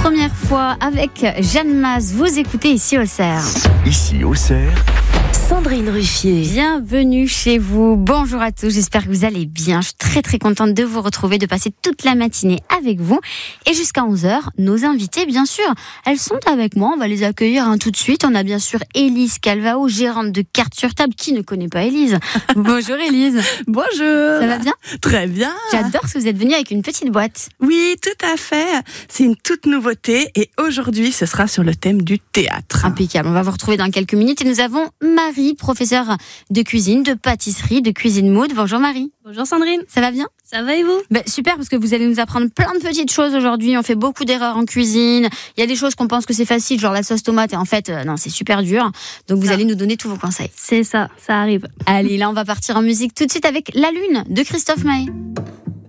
première fois avec Jeanne Mas. Vous écoutez Ici Auxerre. Ici Auxerre, Sandrine Ruffier. Bienvenue chez vous. Bonjour à tous, j'espère que vous allez bien. Je suis très contente de vous retrouver, de passer toute la matinée avec vous. Et jusqu'à 11h, nos invités, bien sûr, elles sont avec moi. On va les accueillir tout de suite. On a bien sûr Élise Calvao, gérante de Cartes sur table. Qui ne connaît pas Élise? Bonjour Élise. Bonjour. Ça va bien? Très bien. J'adore que vous êtes venue avec une petite boîte. Oui, tout à fait. C'est une toute nouveauté et aujourd'hui, ce sera sur le thème du théâtre. Impeccable. On va vous retrouver dans quelques minutes et nous avons Marie, professeure de cuisine, de pâtisserie, de cuisine mode. Bonjour Marie. Bonjour Sandrine. Ça va bien? Ça va et vous? Super, parce que vous allez nous apprendre plein de petites choses aujourd'hui. On fait beaucoup d'erreurs en cuisine. Il y a des choses qu'on pense que c'est facile, genre la sauce tomate, et en fait, non, c'est super dur. Donc vous allez nous donner tous vos conseils. C'est ça, ça arrive. Allez, là, on va partir en musique tout de suite avec La Lune de Christophe Maé.